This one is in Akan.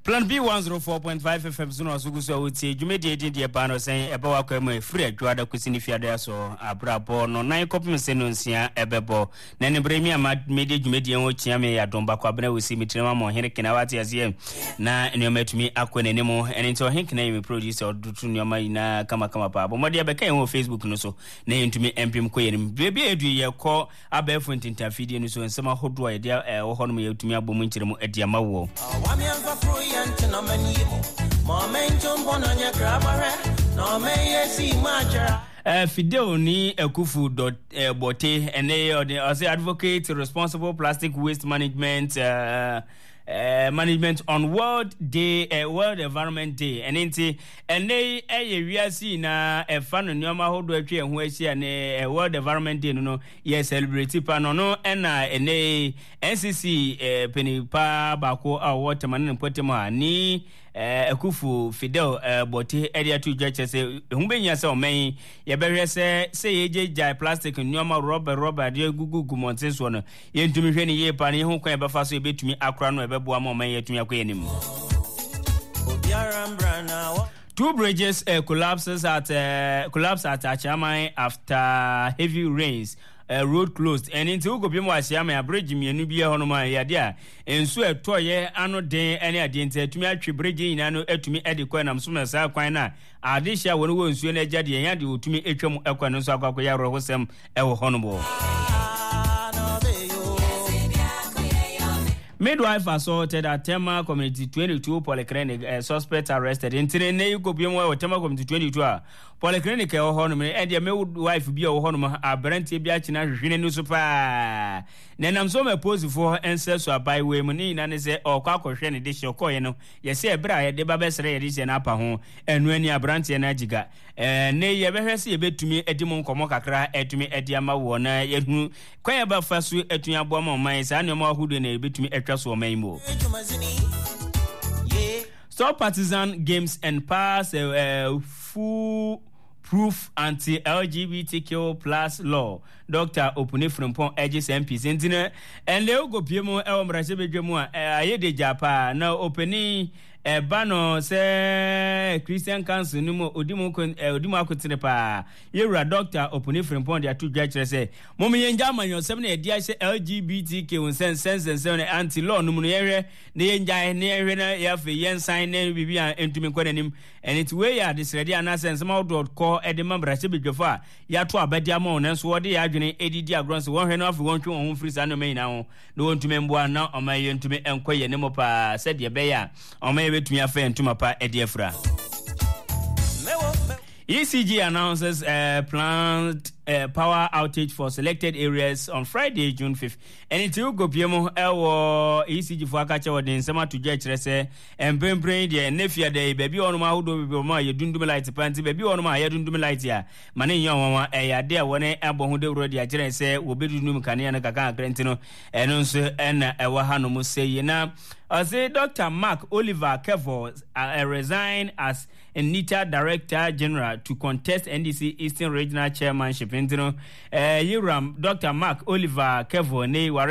Plan B 104.5 FM Zuno Suguso Uti, Jumedi Di Pano saying about Kwame free Juada Kusini Fiada so Abrabo no 9 copy Senuncia Ebebo, Nene Bremia Medi Jumedi Chiame Adomba Kwabne we see me Tremamo Henry Kenawati as ye na and you met me Aquenemo and into Hink name producer or Dutunyama ina Kama Pa. But Modia Became on Facebook no so name to me MP Queen. Baby Edu call Abefunt interfere so and some who do idea or Honme to me Abumunchimo at Yamawo. Fidel ni Ekufu bote and they advocate responsible plastic waste management management on World Environment Day and they we are seeing na fan nyoma hodo atwe ho ahia na World Environment Day no ye celebrate pa no NCC penipa bako award man potema ni Ekufu Fidel bote area to judge say humbenya say omen ye behwe say ye jai plastic nyoma rubber de gugu monten so no ye ntumi hwe ni ye pa ne ho kwan be fa so ye betumi akra no ebeboa ma omen ye tumi akwa enim. Two bridges collapse at Achamai after heavy rains. Road closed and into Gopimo Asiama bridge me and Nubia Honoma Yadia and so a toye ano day any ident to me at bridge in ano to me at the coin am sooner sa quina. Adisha when we soon a jadi and you to me echum equano saquia rosem el honorable. Midwife assaulted at Tema Community 22 Polyclinic, suspect arrested. In Tene, you could be more Tema Community 22. Polyclinic or Honome, and your midwife be a Honoma, a Brenti Biachina, Rinu Super. Then I'm so opposed for ancestors by women in and say, or Quaco Shen edition, Coyano. Yes, a Bra, the Babes edition upper home, and when you are Branty and Ajiga. And nay, you ever see a bit to me, Edimon Comoca cry, at me at Yama Wana, yet who quite about first at your bomb on my son, no more who didn't bit me at or Maimo. Stop partisan games and pass full proof anti-LGBTQ plus law. Dr. Opune Frimpon edges MPs in and Leo go Piemo El Mrasebe Jemua Ayede Japa now opening Bano say Christian Council Numo Odimo Kutsinepa. Yura Dr. Opune Frimpon their two judges say Mommy and Jama your 7 years LGBTQ sense and 7 anti law numunere the enjay near Yafe Yen sign name Bibia and to me quenim and it's way at this ready and sense mouth call Edema Brasebe Jofa Yatwa Bediamon and so the Edi Diagrams one hand off one to own free Sanome now. No one to member now on my to me and Koya Nemopa said your bear or maybe to me a friend to my pa Ediafra. ECG announces planned power outage for selected areas on Friday, June 5th. And it will go Piemo ECG for Akacha or the Sema to judge Rese and Brain, the nephew day, baby on my hood, you do light panty, baby on my head, do light here. Money young one, a dear one, Abon who already I say, will be doing Caniana Kaka Grantino, and also and Wahano must say, you know. I say Dr. Mark Oliver Kevo resigned as a NITA Director General to contest NDC Eastern Regional Chairmanship. Dr. Mark Oliver Kevo